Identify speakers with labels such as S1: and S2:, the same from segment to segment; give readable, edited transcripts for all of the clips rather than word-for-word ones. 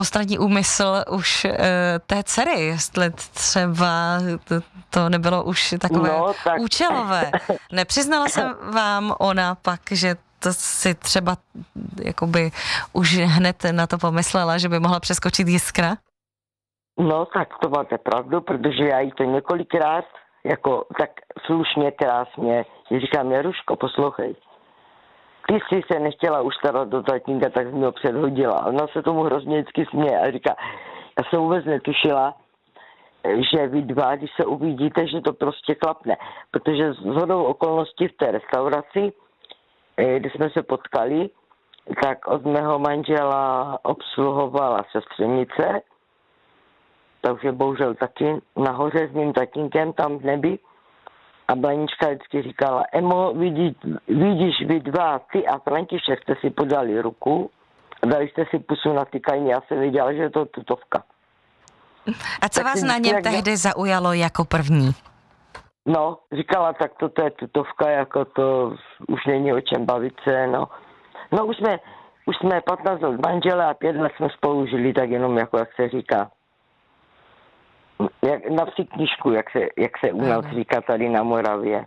S1: Postranní úmysl už té dcery, jestli třeba to nebylo už takové účelové. Nepřiznala se vám ona pak, že to si třeba jakoby už hned na to pomyslela, že by mohla přeskočit jiskra?
S2: No tak to máte pravdu, protože já jí to několikrát jako tak slušně, krásně říkám, Jaruško, poslouchej. Ty jsi se nechtěla už starat do tatínka, tak jsi mi ho předhodila. Ona se tomu hrozně vždycky směje a říká, já jsem vůbec netušila, že vy dva, když se uvidíte, že to prostě klapne. Protože shodou okolností v té restauraci, kde jsme se potkali, tak od mého manžela obsluhovala sestřenice, takže bohužel taky nahoře s mým tatínkem tam v nebi. A Blanička vždycky říkala, Emo, vidíš vy dva, ty a František jste si podali ruku a dali jste si pusu na tykání, já jsem věděla, že je to tutovka.
S1: A co tak vás na něm tehdy zaujalo jako první?
S2: No, říkala, tak toto je tutovka, jako to už není o čem bavit se, no. No už jsme 15 let manžele a 5 let jsme spolu žili, tak jenom jako, jak se říká. Na psí knížku, jak se u nás říká tady na Moravě.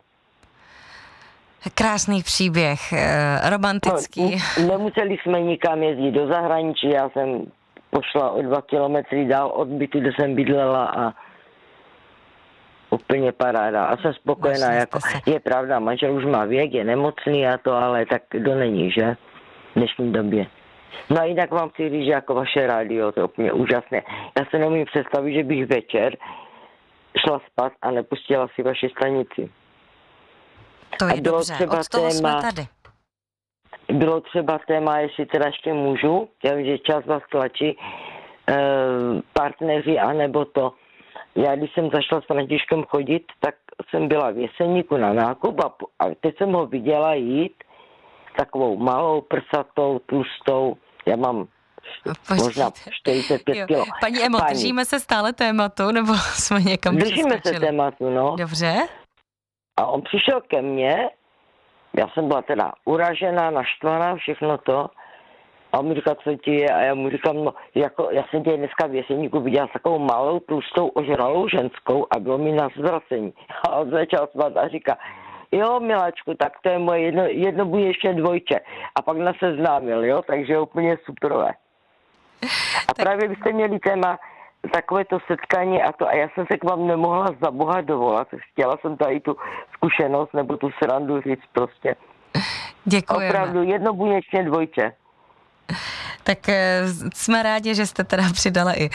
S1: Krásný příběh, romantický.
S2: No, nemuseli jsme nikam jezdit do zahraničí, já jsem pošla o 2 kilometry dál od bytu, kde jsem bydlela a úplně paráda. A jsem spokojená, jako je pravda, manžel už má věk, je nemocný a to, ale tak to není, že? V dnešní době. No a jinak vám chci říct, že jako vaše rádio, to je úplně úžasné. Já se nemůžu představit, že bych večer šla spát a nepustila si vaši stanici.
S1: To je dobře, od toho jsme tady.
S2: Bylo třeba téma, jestli teda ještě můžu, já vím, že čas vás tlačí, partneři, anebo to. Já když jsem zašla s Františkem chodit, tak jsem byla v Jeseníku na nákup a teď jsem ho viděla jít takovou malou, prsatou, tlustou, já mám možná 45 kilo.
S1: Paní Emo, držíme se stále tématu, nebo jsme někam
S2: Držíme se tématu, no.
S1: Dobře.
S2: A on přišel ke mně, já jsem byla teda uražená, naštvaná, všechno to. A on mi říká, co ti je? A já mu říkám, no, jako, já jsem tě dneska v Jeseníku viděla s takovou malou, tlustou, ožralou ženskou a bylo mi na zvracení. A on začal smát a říká, jo, miláčku, tak to je moje jedno bude ještě dvojče. A pak nás seznámil, jo, takže úplně superové. A právě byste měli téma takovéto setkání a to, a já jsem se k vám nemohla za boha dovolat. Chtěla jsem tady tu zkušenost nebo tu srandu říct prostě.
S1: Děkujeme.
S2: Opravdu jednobuněčně dvojče.
S1: Tak jsme rádi, že jste teda přidala i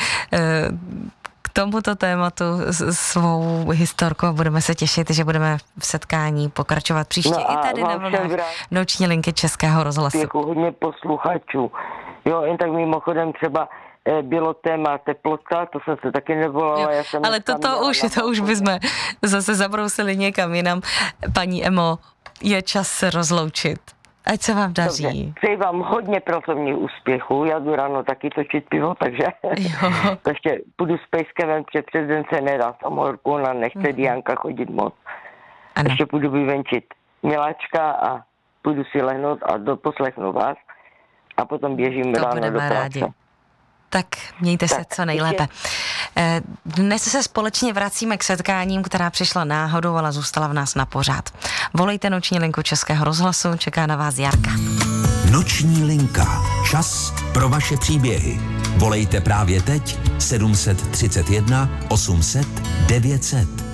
S1: k tomuto tématu svou historku a budeme se těšit, že budeme v setkání pokračovat příště i tady na vlnách Noční linky Českého rozhlasu.
S2: Děkuji, hodně posluchačů. Jo, jen tak mimochodem třeba bylo téma teplota, to jsem se taky nevolala.
S1: Ale to už bychom zase zabrousili někam jinam. Paní Emo, je čas se rozloučit. Ať se vám daří.
S2: Dobře. Přeji vám hodně pracovních úspěchů. Já jdu ráno taky točit pivo, takže ještě půjdu s pejskem, přes den se nedá samorku, ona nechce Dianka chodit moc. Ano. Ještě půjdu vyvenčit miláčka a půjdu si lehnout a doposlechnu vás a potom běžím ráno do práce. Rádi.
S1: Tak mějte se co nejlépe. Dnes se společně vracíme k setkáním, která přišla náhodou, ale zůstala v nás na pořád. Volejte Noční linku Českého rozhlasu, čeká na vás Jarka.
S3: Noční linka. Čas pro vaše příběhy. Volejte právě teď 731 800 900.